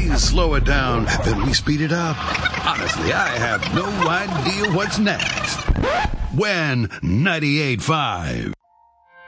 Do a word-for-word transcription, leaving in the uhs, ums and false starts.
please slow it down, then we speed it up. Honestly, I have no idea what's next. When ninety-eight point five.